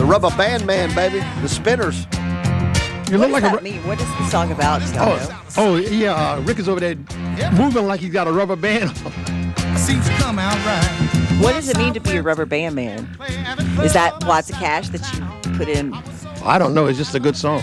Rubber Band Man, baby. The Spinners. You look What like does that mean? What is the song about? Do y'all know? Rick is over there moving like he's got a rubber band on. Seems to come out right. What does it mean to be a rubber band man? Is that lots of cash that you put in? I don't know. It's just a good song.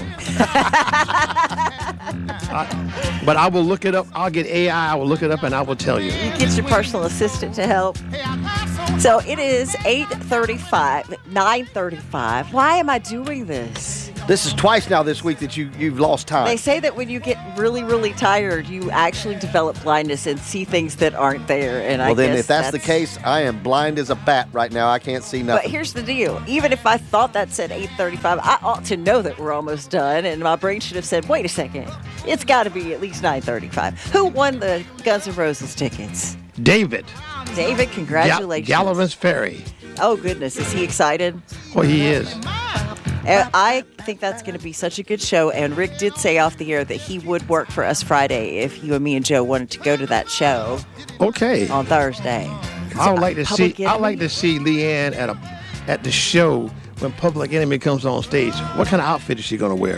But I will look it up. I'll get AI. I will look it up and I will tell you. You get your personal assistant to help. So it is 8:35, 9:35. Why am I doing this? This is twice now this week that you've lost time. They say that when you get really, really tired, you actually develop blindness and see things that aren't there. And Well, I then, guess if that's the case, I am blind as a bat right now. I can't see But nothing. here's the deal. Even if I thought that said 8:35, I ought to know that we're almost done. And my brain should have said, wait a second. It's got to be at least 9:35. Who won the Guns N' Roses tickets? David. David, congratulations. Gallivant's Ferry. Oh, goodness. Is he excited? Well, he is. I think that's going to be such a good show. And Rick did say off the air that he would work for us Friday if you and me and Joe wanted to go to that show Okay. on Thursday. I would like to see. Public I like Enemy? to see Leanne at the show when Public Enemy comes on stage. What kind of outfit is she going to wear?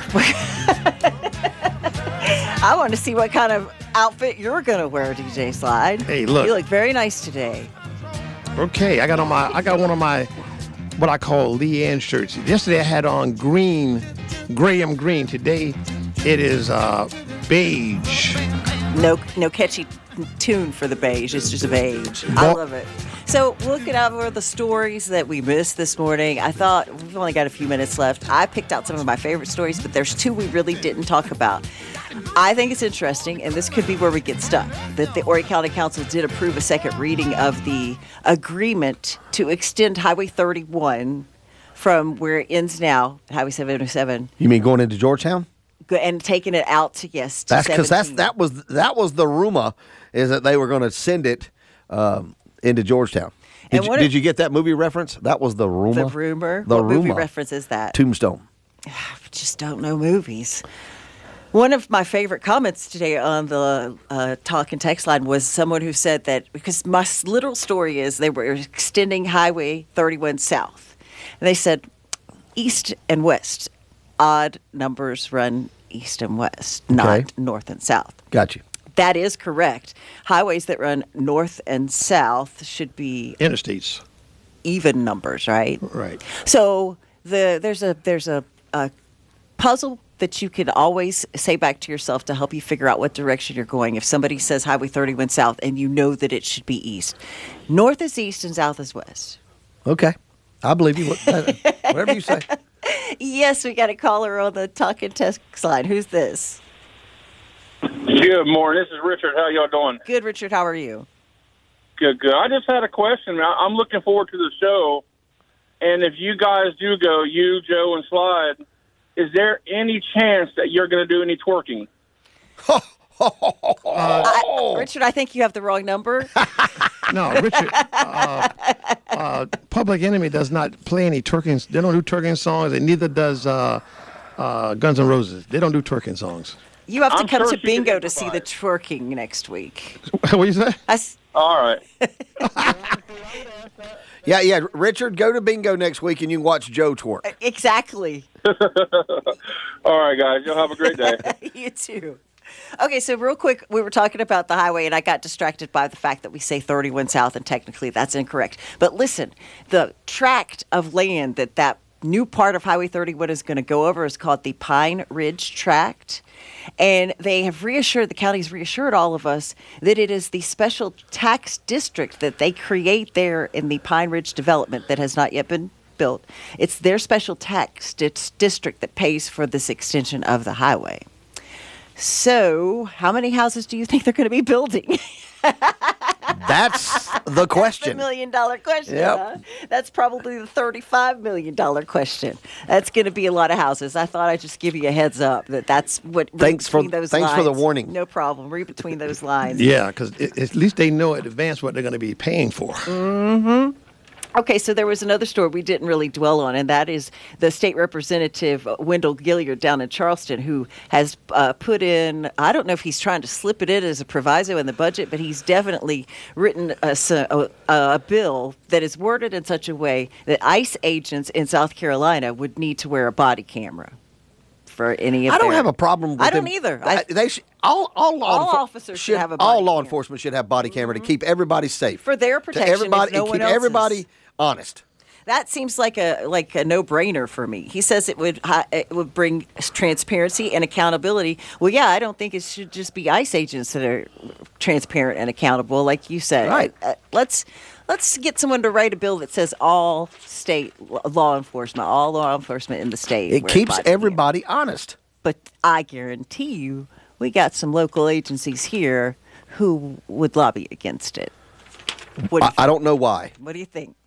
I want to see what kind of outfit you're going to wear, DJ Slide. Hey, look. You look very nice today. Okay, I got one of my what I call Leanne shirts. Yesterday I had on Graham green. Today it is beige. No catchy tune for the beige. It's just a beige. I love it. So looking over the stories that we missed this morning, I thought we've only got a few minutes left. I picked out some of my favorite stories, but there's two we really didn't talk about. I think it's interesting, and this could be where we get stuck, that the Horry County Council did approve a second reading of the agreement to extend Highway 31 from where it ends now, Highway 707, You mean going into Georgetown? and taking it out to, yes, to That's because 17. that was the rumor, is that they were going to send it into Georgetown. And Did you get that movie reference? That was the rumor. The rumor? The What movie rumor. reference is that? Tombstone. I just don't know movies. One of my favorite comments today on the talk and text line was someone who said that, because my literal story is they were extending Highway 31 south. And they said east and west. Odd numbers run east and west, not north and south. Got you. That is correct. Highways that run north and south should be Interstates. even numbers, right? Right. So there's a puzzle that you can always say back to yourself to help you figure out what direction you're going. If somebody says Highway 31 south and you know that it should be east. North is east and south is west. Okay. I believe you. Whatever you say. Yes, we got a caller on the talk and text line. Who's this? Good morning. This is Richard. How y'all doing? Good, Richard. How are you? Good, good. I just had a question. I'm looking forward to the show. And if you guys do go, you, Joe, and Slide, is there any chance that you're going to do any twerking? Richard, I think you have the wrong number. No, Richard. Public Enemy does not play any twerking. They don't do twerking songs, and neither does Guns N' Roses. They don't do twerking songs. You have to I'm come sure to she can bingo to see the improvise. twerking next week. What you say? All right. Yeah. Richard, go to bingo next week and you can watch Joe twerk. Exactly. All right, guys. Y'all have a great day. You too. Okay, so real quick, we were talking about the highway, and I got distracted by the fact that we say 31 South, and technically that's incorrect. But listen, the tract of land that new part of Highway 31 is going to go over is called the Pine Ridge Tract. And they have the county's reassured all of us that it is the special tax district that they create there in the Pine Ridge development that has not yet been built. It's their special tax district that pays for this extension of the highway. So, how many houses do you think they're going to be building? That's the question. $1 million question. Yep. Huh? That's probably the $35 million question. That's going to be a lot of houses. I thought I'd just give you a heads up that's what. Thanks for those the lines. warning. No problem. Read between those lines. Yeah, because at least they know in advance what they're going to be paying for. Okay, so there was another story we didn't really dwell on, and that is the state representative Wendell Gilliard down in Charleston, who has put in, I don't know if he's trying to slip it in as a proviso in the budget, but he's definitely written a bill that is worded in such a way that ICE agents in South Carolina would need to wear a body camera for any of I don't their- have a problem with I don't them. either. They all officers should have a body all law camera. enforcement should have body camera to keep everybody safe. For their To protection, if everybody, no and one keep else is. everybody honest. That seems like a no-brainer for me. He says it would bring transparency and accountability. Well, yeah, I don't think it should just be ICE agents that are transparent and accountable, like you said. Right. Let's get someone to write a bill that says all state law enforcement in the state. It wears keeps body cam. everybody honest. But I guarantee you, we got some local agencies here who would lobby against it. What do you I don't know why. What do you think?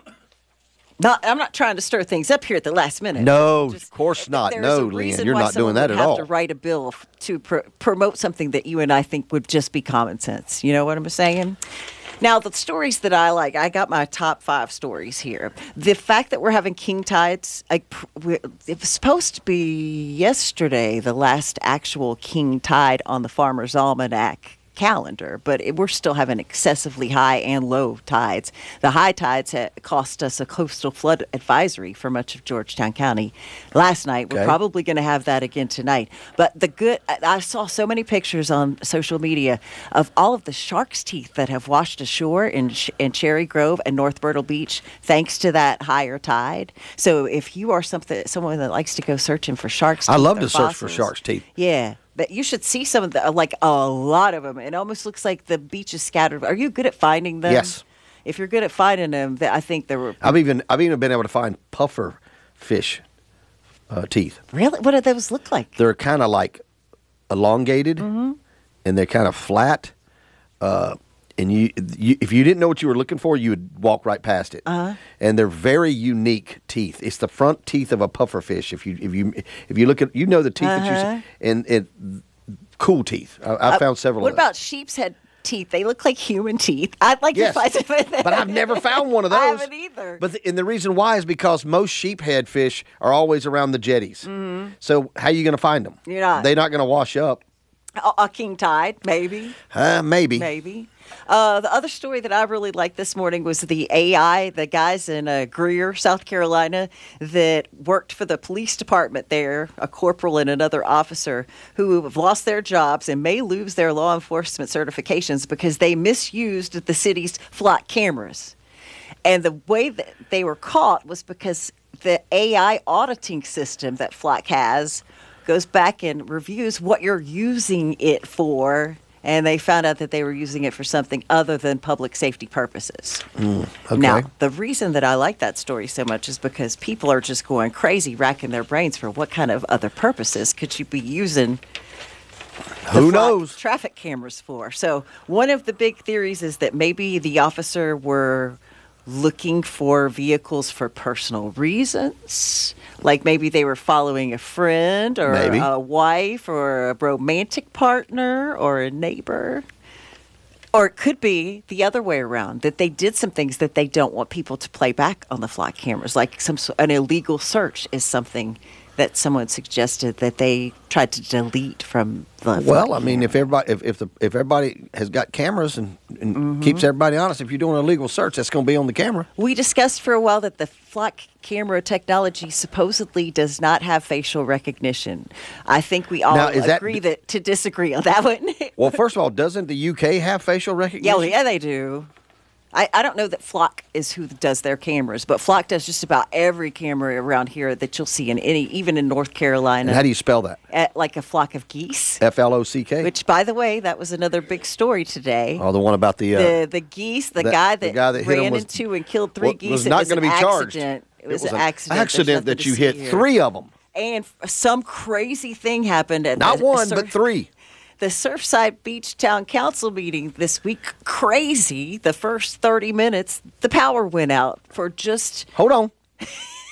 I'm not trying to stir things up here at the last minute. No, Just- of course not. there's No, a reason Leanne, you're why not doing someone that would at have all. to write a bill to promote something that you and I think would just be common sense. You know what I'm saying? Now, the stories that I like, I got my top 5 stories here. The fact that we're having king tides, it was supposed to be yesterday, the last actual king tide on the Farmer's Almanac calendar, but we're still having excessively high and low tides. The high tides cost us a coastal flood advisory for much of Georgetown County last night. We're Okay. probably going to have that again tonight. But I saw so many pictures on social media of all of the shark's teeth that have washed ashore in Cherry Grove and North Myrtle Beach thanks to that higher tide. So if you are someone that likes to go searching for shark's teeth, I love or to search for fossils, shark's teeth. yeah. But you should see some of the, like a lot of them. It almost looks like the beach is scattered. Are you good at finding them? Yes. If you're good at finding them, I think there were. I've even been able to find puffer fish teeth. Really? What do those look like? They're kind of like elongated, and they're kind of flat. And you, if you didn't know what you were looking for, you would walk right past it. And they're very unique teeth. It's the front teeth of a puffer fish. If you look at, the teeth that you see, and it cool teeth. I found several. What of those. about sheep's head teeth? They look like human teeth. I'd like Yes, to find them. but I've never found one of those. I haven't either. But and the reason why is because most sheephead fish are always around the jetties. So how are you going to find them? You're not. They're not going to wash up. A king tide, maybe. Maybe. Maybe. The other story that I really liked this morning was the AI, the guys in Greer, South Carolina, that worked for the police department there, a corporal and another officer, who have lost their jobs and may lose their law enforcement certifications because they misused the city's flock cameras. And the way that they were caught was because the AI auditing system that Flock has goes back and reviews what you're using it for, and they found out that they were using it for something other than public safety purposes. Okay. Now, the reason that I like that story so much is because people are just going crazy, racking their brains for what kind of other purposes could you be using Who Flock knows? traffic cameras for. So one of the big theories is that maybe the officer were looking for vehicles for personal reasons, like maybe they were following a friend or Maybe. a wife or a romantic partner or a neighbor. Or it could be the other way around, that they did some things that they don't want people to play back on the Flock cameras, like an illegal search is something that someone suggested that they tried to delete from the Flock Well, I mean, camera. if everybody has got cameras and keeps everybody honest, if you're doing a legal search, that's going to be on the camera. We discussed for a while that the Flock camera technology supposedly does not have facial recognition. I think we all Now, is that- agree to disagree on that one. Well, first of all, doesn't the UK have facial recognition? Yeah, they do. I don't know that Flock is who does their cameras, but Flock does just about every camera around here that you'll see in even in North Carolina. And how do you spell that? Like a flock of geese. FLOCK? Which, by the way, that was another big story today. Oh, the one about the The geese, the that- guy the that, guy that hit him ran was- into and killed 3 well, geese. was It not was going to an be charged. accident. It was an an accident. There's accident nothing that to you see hit here. 3 of them. And some crazy thing happened at Not the one, but 3. The Surfside Beach Town Council meeting this week. Crazy. The first 30 minutes, the power went out for just Hold on.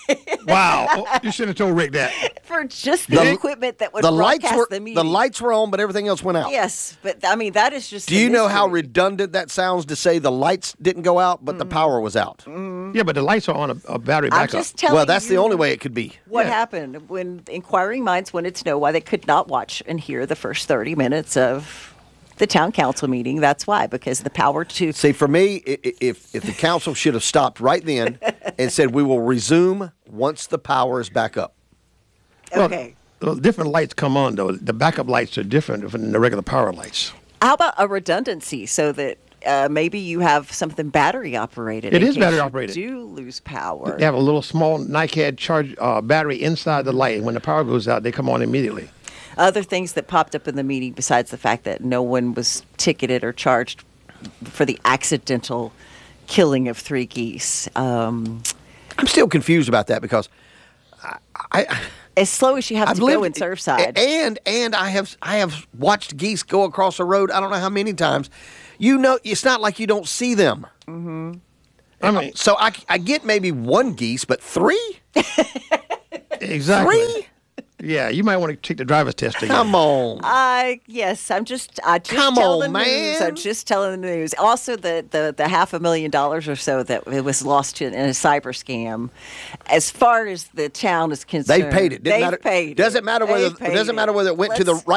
Wow. Oh, you shouldn't have told Rick that. for just the equipment that would The lights broadcast were the meeting. the lights were on, but everything else went out. Yes, but I mean that is just. Do the you know how mystery. redundant that sounds to say the lights didn't go out, but the power was out? Yeah, but the lights are on a battery I'm backup. just telling Well, that's the you only way it could be. What Yeah. happened when inquiring minds wanted to know why they could not watch and hear the first 30 minutes of the town council meeting. That's why, because the power to. See, for me, if the council should have stopped right then and said we will resume once the power is back up. Okay. Well, different lights come on, though. The backup lights are different than the regular power lights. How about a redundancy so that maybe you have something battery operated? It in is case battery you operated. Do lose power? They have a little small NiCad charge battery inside the light. When the power goes out, they come on immediately. Other things that popped up in the meeting besides the fact that no one was ticketed or charged for the accidental killing of 3 geese. I'm still confused about that because As slow as you have I've to go lived in Surfside. and I have watched geese go across the road. I don't know how many times. You know, it's not like you don't see them. I mean, So I get maybe 1 geese, but 3? exactly. 3? Yeah, you might want to take the driver's test again. Come on. Yes, I just Come tell on, the news. man. I'm just telling the news. Also, the $500,000 or so that it was lost in a cyber scam. As far as the town is concerned, They paid it. Didn't they've matter. paid. Doesn't matter whether They've paid doesn't matter whether it went to the Let's- right